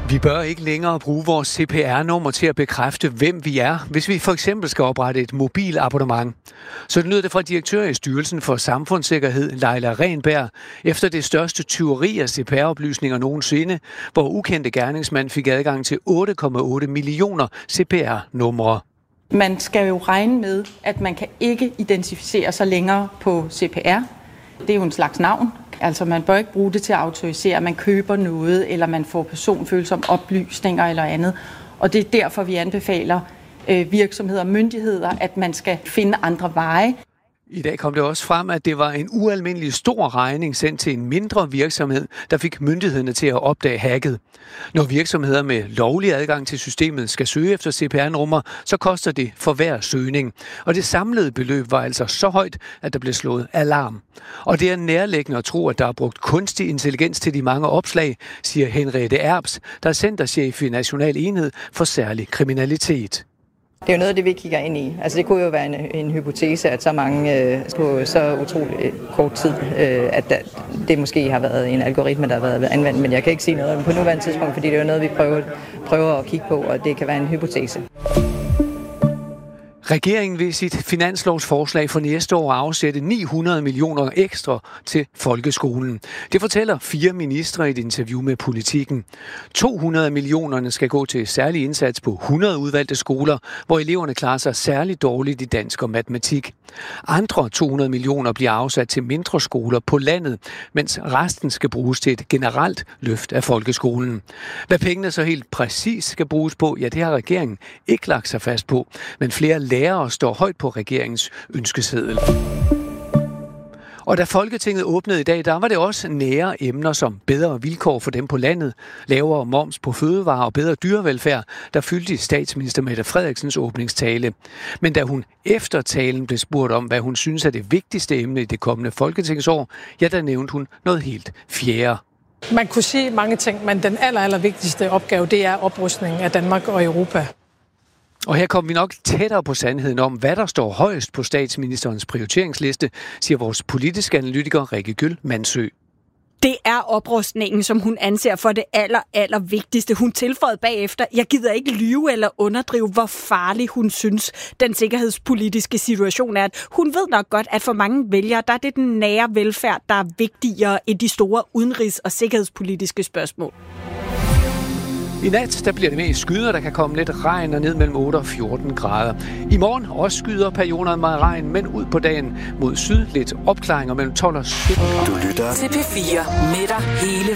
Vi bør ikke længere bruge vores CPR-nummer til at bekræfte, hvem vi er, hvis vi for eksempel skal oprette et mobilabonnement. Så lyder det fra direktør i Styrelsen for Samfundssikkerhed, Leila Renberg, efter det største tyveri af CPR-oplysninger nogensinde, hvor ukendte gerningsmand fik adgang til 8,8 millioner CPR-numre. Man skal jo regne med, at man kan ikke identificere sig længere på CPR. Det er jo en slags navn. Altså man bør ikke bruge det til at autorisere, at man køber noget, eller man får personfølsomme oplysninger eller andet. Og det er derfor, vi anbefaler virksomheder og myndigheder, at man skal finde andre veje. I dag kom det også frem, at det var en ualmindelig stor regning sendt til en mindre virksomhed, der fik myndighederne til at opdage hacket. Når virksomheder med lovlig adgang til systemet skal søge efter CPR-nummer, så koster det for hver søgning. Og det samlede beløb var altså så højt, at der blev slået alarm. Og det er nærliggende at tro, at der er brugt kunstig intelligens til de mange opslag, siger Henriette Erbs, der er centerchef i National Enhed for Særlig Kriminalitet. Det er jo noget af det, vi kigger ind i. Altså det kunne jo være en hypotese, at så mange på så utrolig kort tid, at det måske har været en algoritme, der har været anvendt, men jeg kan ikke sige noget på nuværende tidspunkt, fordi det er jo noget, vi prøver at kigge på, og det kan være en hypotese. Regeringen vil sit finanslovsforslag for næste år afsætte 900 millioner ekstra til folkeskolen. Det fortæller 4 ministre i et interview med Politikken. 200 af millionerne skal gå til særlig indsats på 100 udvalgte skoler, hvor eleverne klarer sig særligt dårligt i dansk og matematik. Andre 200 millioner bliver afsat til mindre skoler på landet, mens resten skal bruges til et generelt løft af folkeskolen. Hvad pengene så helt præcis skal bruges på, ja, det har regeringen ikke lagt sig fast på, men flere lærere står højt på regeringens ønskeseddel. Og da Folketinget åbnede i dag, der var det også nære emner som bedre vilkår for dem på landet, lavere moms på fødevarer og bedre dyrevelfærd, der fyldte statsminister Mette Frederiksens åbningstale. Men da hun efter talen blev spurgt om, hvad hun synes er det vigtigste emne i det kommende folketingsår, ja, der nævnte hun noget helt fjerde. Man kunne sige mange ting, men den aller vigtigste opgave, det er oprustningen af Danmark og Europa. Og her kommer vi nok tættere på sandheden om, hvad der står højest på statsministerens prioriteringsliste, siger vores politiske analytiker Rikke Gyll Mandsø. Det er oprustningen, som hun anser for det aller vigtigste. Hun tilføjede bagefter, jeg gider ikke lyve eller underdrive, hvor farlig hun synes, den sikkerhedspolitiske situation er. Hun ved nok godt, at for mange vælgere, der er det den nære velfærd, der er vigtigere end de store udenrigs- og sikkerhedspolitiske spørgsmål. I nat der bliver det mest skyder, der kan komme lidt regn og ned mellem 8 og 14 grader. I morgen også skyder perioder med regn, men ud på dagen mod syd lidt opklaringer mellem 12 og 17 grader. Du lytter til P4 med dig hele